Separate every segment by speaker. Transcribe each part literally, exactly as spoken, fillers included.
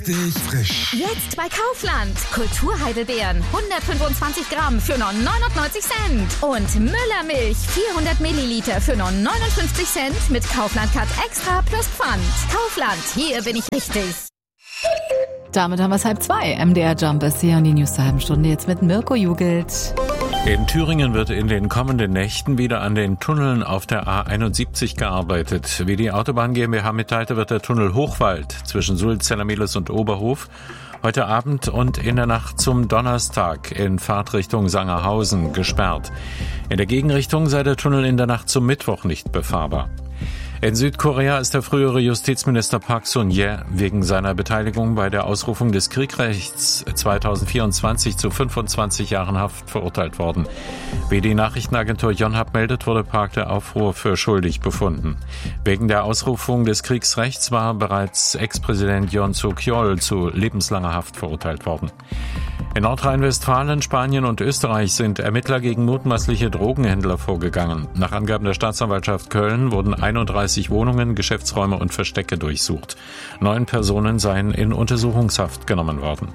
Speaker 1: richtig frisch.
Speaker 2: Jetzt bei Kaufland. Kulturheidelbeeren hundertfünfundzwanzig Gramm für nur neunundneunzig Cent. Und Müllermilch vierhundert Milliliter für nur neunundfünfzig Cent mit Kaufland Cut Extra plus Pfand. Kaufland, hier bin ich richtig.
Speaker 3: Damit haben wir es halb zwei. M D R Jump ist hier und die News zur halben Stunde jetzt mit Mirko Jugelt.
Speaker 4: In Thüringen wird in den kommenden Nächten wieder an den Tunneln auf der A einundsiebzig gearbeitet. Wie die Autobahn GmbH mitteilte, wird der Tunnel Hochwald zwischen Sulz-Zellermehlis und Oberhof heute Abend und in der Nacht zum Donnerstag in Fahrtrichtung Sangerhausen gesperrt. In der Gegenrichtung sei der Tunnel in der Nacht zum Mittwoch nicht befahrbar. In Südkorea ist der frühere Justizminister Park Sun-jae wegen seiner Beteiligung bei der Ausrufung des Kriegsrechts zweitausendvierundzwanzig zu fünfundzwanzig Jahren Haft verurteilt worden. Wie die Nachrichtenagentur Yonhap meldet, wurde Park der Aufruhr für schuldig befunden. Wegen der Ausrufung des Kriegsrechts war bereits Ex-Präsident Yoon Suk-yeol zu lebenslanger Haft verurteilt worden. In Nordrhein-Westfalen, Spanien und Österreich sind Ermittler gegen mutmaßliche Drogenhändler vorgegangen. Nach Angaben der Staatsanwaltschaft Köln wurden einunddreißig Wohnungen, Geschäftsräume und Verstecke durchsucht. Neun Personen seien in Untersuchungshaft genommen worden.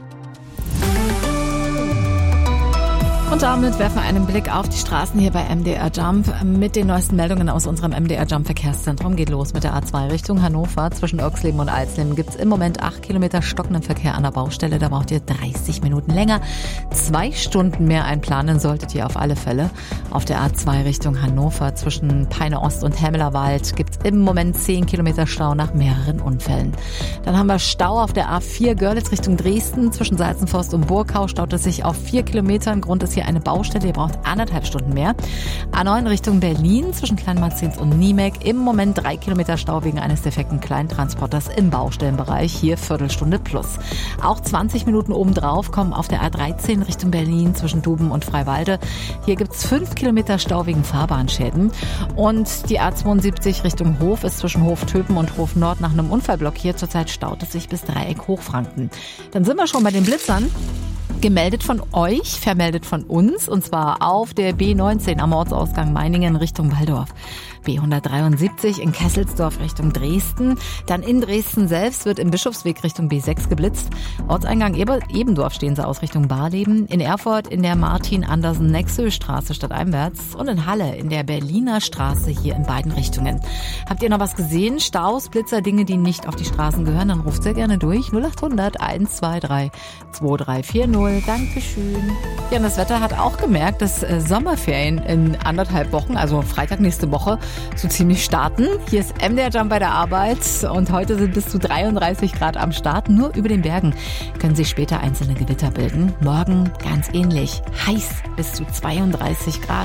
Speaker 3: Und damit werfen wir einen Blick auf die Straßen hier bei M D R Jump mit den neuesten Meldungen aus unserem M D R Jump Verkehrszentrum. Geht los mit der A zwei Richtung Hannover. Zwischen Oxleben und Alsleben gibt es im Moment acht Kilometer stockenden Verkehr an der Baustelle. Da braucht ihr dreißig Minuten länger. Zwei Stunden mehr einplanen solltet ihr auf alle Fälle. Auf der A zwei Richtung Hannover zwischen Peine Ost und Hemmelerwald gibt es im Moment zehn Kilometer Stau nach mehreren Unfällen. Dann haben wir Stau auf der A vier Görlitz Richtung Dresden. Zwischen Salzenforst und Burgau staut es sich auf vier Kilometern. Grund ist hier eine Baustelle, ihr braucht anderthalb Stunden mehr. A neun Richtung Berlin zwischen Kleinmarzins und Niemek. Im Moment drei Kilometer Stau wegen eines defekten Kleintransporters im Baustellenbereich. Hier Viertelstunde plus. Auch zwanzig Minuten obendrauf kommen auf der A dreizehn Richtung Berlin zwischen Duben und Freiwalde. Hier gibt es fünf Kilometer Stau wegen Fahrbahnschäden. Und die A zweiundsiebzig Richtung Hof ist zwischen Hof-Töpen und Hof Nord nach einem Unfall blockiert. Zurzeit staut es sich bis Dreieck Hochfranken. Dann sind wir schon bei den Blitzern. Gemeldet von euch, vermeldet von uns, und zwar auf der B neunzehn am Ortsausgang Meiningen Richtung Waldorf. B hundertdreiundsiebzig in Kesselsdorf Richtung Dresden. Dann in Dresden selbst wird im Bischofsweg Richtung B sechs geblitzt. Ortseingang Ebendorf stehen sie aus Richtung Barleben. In Erfurt in der Martin-Andersen-Nexö-Straße stadteinwärts. Und in Halle in der Berliner Straße hier in beiden Richtungen. Habt ihr noch was gesehen? Staus, Blitzer, Dinge, die nicht auf die Straßen gehören? Dann ruft sehr gerne durch. null acht hundert eins zwei drei zwei drei vier null. Dankeschön. Ja, und das Wetter hat auch gemerkt, dass äh, Sommerferien in anderthalb Wochen, also Freitag nächste Woche, so ziemlich starten. Hier ist M D R Jump bei der Arbeit und heute sind bis zu dreiunddreißig Grad am Start. Nur über den Bergen können sich später einzelne Gewitter bilden. Morgen ganz ähnlich. Heiß bis zu zweiunddreißig Grad.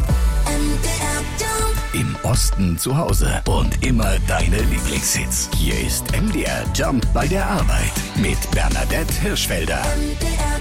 Speaker 5: Im Osten zu Hause und immer deine Lieblingshits. Hier ist M D R Jump bei der Arbeit mit Bernadette Hirschfelder.